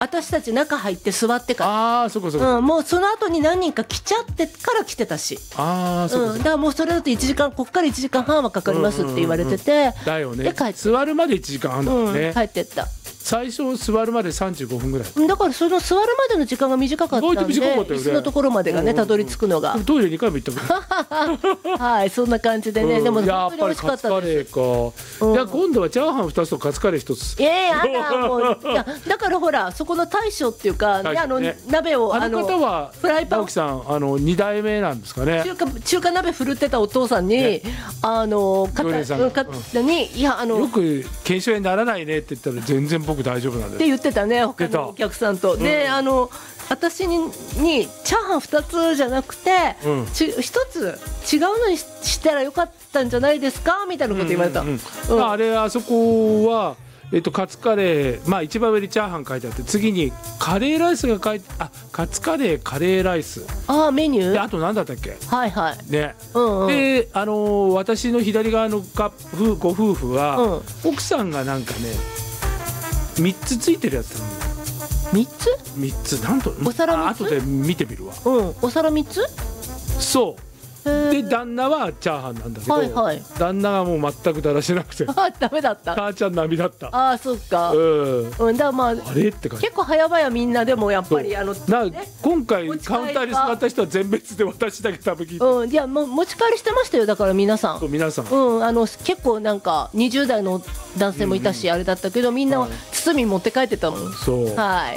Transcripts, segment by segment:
私たち中入って座ってから、 ああそこそこ、 もうその後に何人か来ちゃってから来てたし、 ああそこそこ、 だからもうそれだと1時間こっから1時間半はかかりますって言われてて、 だよね、 で帰って座るまで1時間半だもんね、 帰ってった。 最初座るまで35分ぐらいだからその座るまでの時間が短かったんで、 意外と短かったよね椅子のところまでがね、たどり着くのが、 トイレ2回も行ったもんはい、そんな感じでね、でもやっぱり本当に美味しかカツカレったです。 ーか、じゃあ今度はチャーハン2つとカツカレー1つ。 やだもういやだからほらそこの大将っていうか、 大将ね鍋をあの方はフライパン直樹さん2代目なんですかね。 中華鍋振るってたお父さんに、 ね常連さんが方にいやよく腱鞘炎にならないねって言ったら全然僕大丈夫なんでって言ってたね、他のお客さんと。で、私にチャーハン2つじゃなくて、1つ違うのにしたらよかったんじゃないですかみたいなこと言われた。 あれあそこはカツカレー、まあ一番上にチャーハン書いてあって、次にカレーライスが書いて、カツカレーカレーライス、 メニューであと何だったっけ、 はいはいね、で私の左側のご夫婦は、奥さんがなんかね3つついてるやつなの。3つなんとお皿3つ、 後で見てみるわ。 お皿3つ、 そうで旦那はチャーハンなんだけど、旦那がもう全くだらしなくてダメだった。 母ちゃん並みだった。 そっか。だからまああれって感じ。 結構早々みんなでもやっぱり今回カウンターに座った人は全別で私だけ食べきって、 いやもう持ち帰りしてましたよ。だから皆さん結構なんか20代の男性もいたし、あれだったけどみんな包み持って帰ってたもん。 そう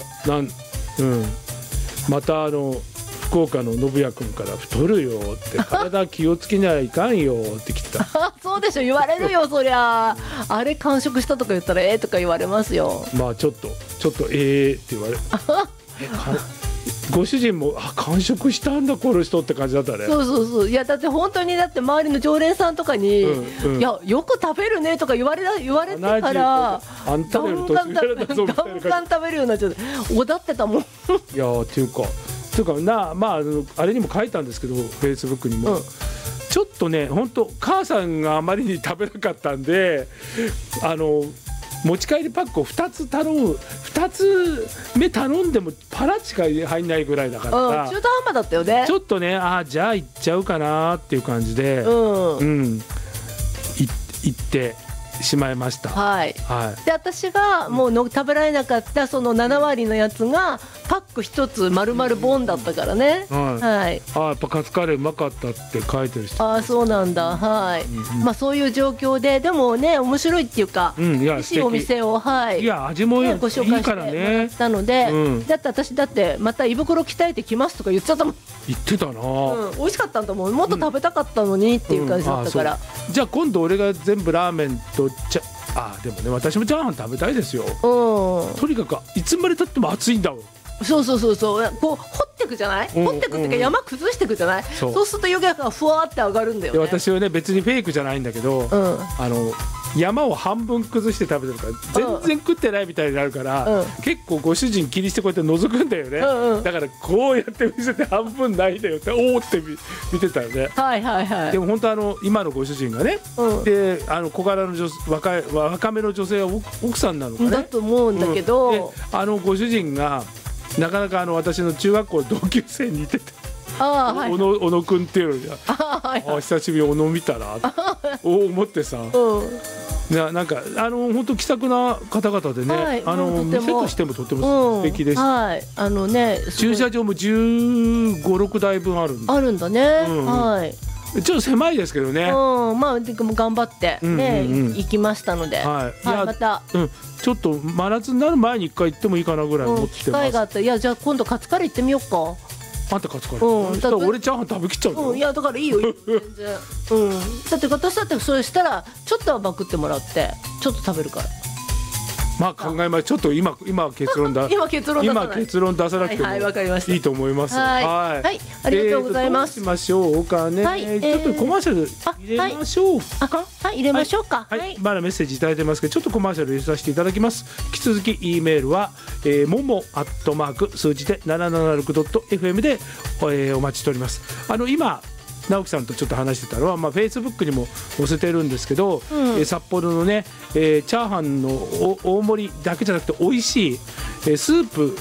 また福岡の信也君から太るよって体気をつけないかんよって来てたそうでしょ、言われるよそりゃ。あれ完食したとか言ったらとか言われますよ。 まあちょっとって言われご主人も完食したんだこの人って感じだったね。 そういやだって本当にだって周りの常連さんとかに、いやよく食べるねとか言われてからあんたより年上だぞみたいな感じ、 ガンガン食べるようになっちゃっておだってたもん。いやっていうかまああれにも書いたんですけどフェイスブックにも、ちょっとね本当母さんがあまりに食べなかったんで持ち帰りパックを2つ目頼んでもパラしか入んないぐらいだから、 中途半端だったよね。 ちょっとねじゃあ行っちゃうかなっていう感じで行ってしまいました。で私がもう食べられなかったその7割のやつがパック1つ丸々ボンだったからね。やっぱカツカレーうまかったって書いてる人。そうなんだ。まあそういう状況ででもね面白いっていうか美味しいお店をいや味もいいご紹介してもらったので、私だってまた胃袋鍛えてきますとか言っちゃったもん。 言ってたな。 美味しかったんだもん。もっと食べたかったのにっていう感じだったから。 じゃあ今度俺が全部ラーメンとでもね私もチャーハン食べたいですよ。とにかくいつまでたっても熱いんだもん。そうこう掘ってくじゃない、掘ってくっていうか山崩してくじゃない、そうすると湯気がふわーって上がるんだよね。 私はね別にフェイクじゃないんだけど、山を半分崩して食べてるから全然食ってないみたいになるから、結構ご主人気にしてこうやって覗くんだよね。だからこうやって見せて半分ないんだよっておおって見てたよね。でも本当今のご主人がね、で小柄の若めの女性は奥さんなのかね。だと思うんだけど、 ご主人がなかなか私の中学校の同級生に似てて。小野くんっていうのに久しぶりに小野見たら思ってさ、なんか本当気さくな方々でね、店としてもとても素敵です。駐車場も15、6台分あるんだね。ちょっと狭いですけどね。 まあでも頑張ってね行きましたので、またちょっと真夏になる前に1回行ってもいいかなぐらい思ってます。機会があったら、いやじゃあ今度カツカレー行ってみようか。 あんたカツカレー。俺チャーハン食べきっちゃうの。 いやだからいいよ全然。だって私だってそれしたらちょっとはバクってもらってちょっと食べるから。 まあ考えます。ちょっと今結論だ。 今結論出さなくてもいいと思います。 はい、ありがとうございます。 どうしましょうかね。ちょっとコマーシャル入れましょうか。 入れましょうか。 まだメッセージいただいてますけど、ちょっとコマーシャル入れさせていただきます。引き続き E メールはもも@数字で776.fm でお待ちしております。今直樹さんとちょっと話してたのは、フェイスブックにも載せてるんですけど、札幌のね、チャーハンの大盛りだけじゃなくて美味しいスープ